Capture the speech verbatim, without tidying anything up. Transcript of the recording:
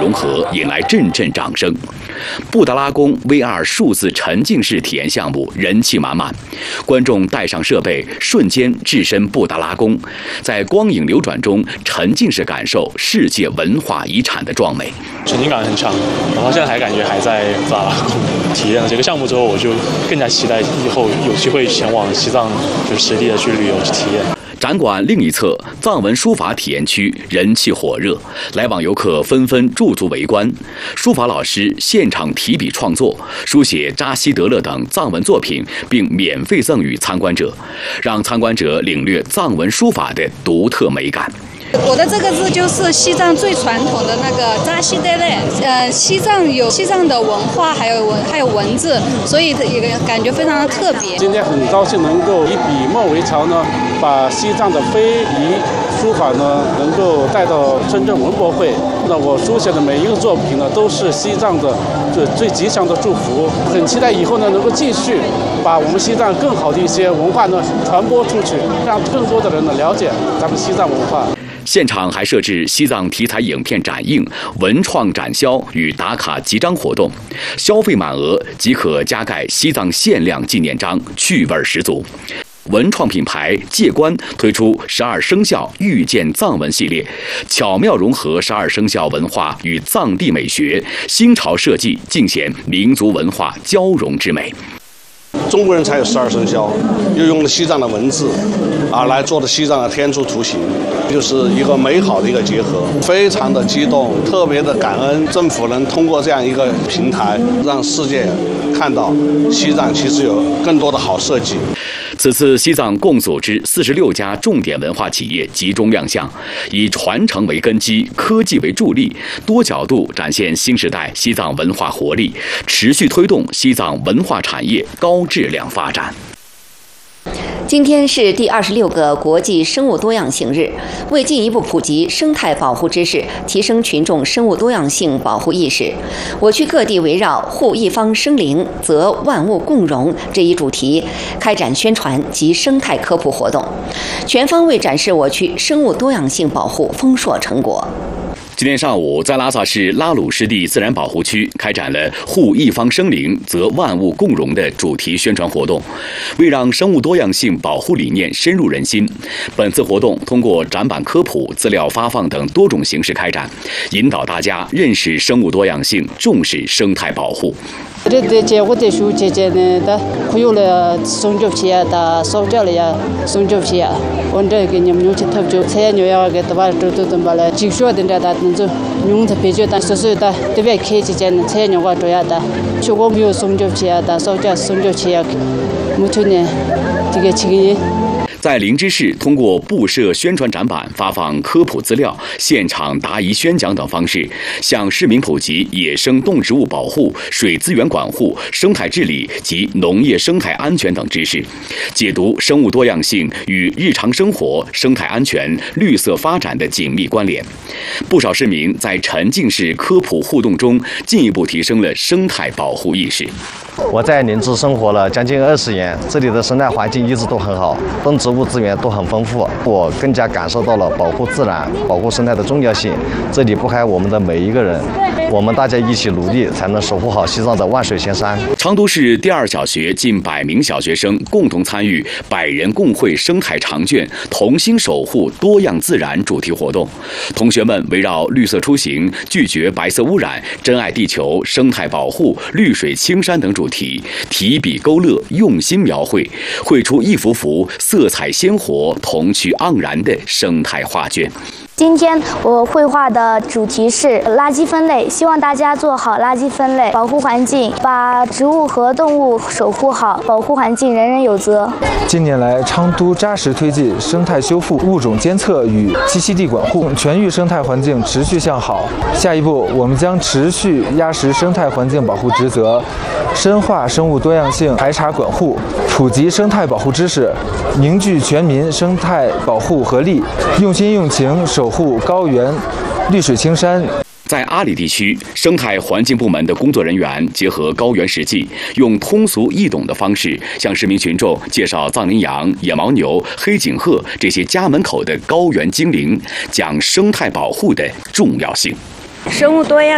融合引来阵阵掌声。布达拉宫 V R 数字沉浸式体验项目人气满满，观众带上设备，瞬间置身布达拉宫，在光影流转中沉浸式感受世界文化遗产的壮美。 沉浸感很强，然后现在还感觉还在布达拉宫。体验了这个项目之后，我就更加期待以后有机会前往西藏，就实地的去旅游去体验。 展馆另一侧藏文书法体验区人气火热，来往游客纷纷驻足围观。书法老师现场提笔创作，书写扎西德勒等藏文作品，并免费赠予参观者，让参观者领略藏文书法的独特美感。 我的这个字就是西藏最传统的那个扎西德勒，呃，西藏有西藏的文化，还有文还有文字，所以也感觉非常的特别。 今天很高兴能够以笔墨为桥呢，把西藏的非遗书法呢能够带到深圳文博会。那我书写的每一个作品呢，都是西藏的最最吉祥的祝福。很期待以后呢能够继续把我们西藏更好的一些文化呢传播出去，让更多的人呢了解咱们西藏文化。 现场还设置西藏题材影片展映、文创展销与打卡集章活动，消费满额即可加盖西藏限量纪念章，趣味十足。文创品牌界观推出十二生肖遇见藏文系列，巧妙融合十二生肖文化与藏地美学，新潮设计尽显民族文化交融之美。 中国人才有十二生肖，又用了西藏的文字啊来做的西藏的天竺图形，就是一个美好的一个结合，非常的激动，特别的感恩政府能通过这样一个平台，让世界看到西藏其实有更多的好设计。 此次西藏共组织四十六家重点文化企业集中亮相，以传承为根基，科技为助力，多角度展现新时代西藏文化活力，持续推动西藏文化产业高质量发展。 今天是第二十六个国际生物多样性日，为进一步普及生态保护知识，提升群众生物多样性保护意识，我区各地围绕护一方生灵，则万物共荣这一主题，开展宣传及生态科普活动，全方位展示我区生物多样性保护丰硕成果。 今天上午，在拉萨市拉鲁湿地自然保护区开展了“护一方生灵，则万物共荣”的主题宣传活动。为让生物多样性保护理念深入人心，本次活动通过展板科普、资料发放等多种形式开展，引导大家认识生物多样性，重视生态保护。 这这这我这书这这呢，的可有了松酒皮啊，的烧焦了呀，松酒皮啊，我这个你们用去特酒，菜呀牛呀给的吧，都都都把了，技术的这的那种用的比较的，所以的特别开这些菜牛话主要的，就我们有松酒皮啊，的烧焦松酒皮啊，木头呢，这个这个。 在林芝市，通过布设宣传展板、发放科普资料、现场答疑宣讲等方式，向市民普及野生动植物保护、水资源管护、生态治理及农业生态安全等知识，解读生物多样性与日常生活、生态安全、绿色发展的紧密关联。不少市民在沉浸式科普互动中，进一步提升了生态保护意识。 我在林芝生活了将近二十年，这里的生态环境一直都很好，动植物资源都很丰富，我更加感受到了保护自然、保护生态的重要性。这离不开我们的每一个人，我们大家一起努力，才能守护好西藏的万水千山。 昌都市第二小学近百名小学生共同参与“百人共绘生态长卷，同心守护多样自然”主题活动。同学们围绕绿色出行、拒绝白色污染、珍爱地球、生态保护、绿水青山等主题，提笔勾勒，用心描绘，绘出一幅幅色彩鲜活、童趣盎然的生态画卷。 今天我绘画的主题是垃圾分类，希望大家做好垃圾分类，保护环境，把植物和动物守护好，保护环境人人有责。 近年来，昌都扎实推进生态修复、物种监测与栖息地管护，全域生态环境持续向好。下一步，我们将持续压实生态环境保护职责，深化生物多样性排查管护，普及生态保护知识，凝聚全民生态保护合力，用心用情守护高原绿水青山。 在阿里地区，生态环境部门的工作人员结合高原实际，用通俗易懂的方式向市民群众介绍藏羚羊、野牦牛、黑颈鹤这些家门口的高原精灵，讲生态保护的重要性。 生物多样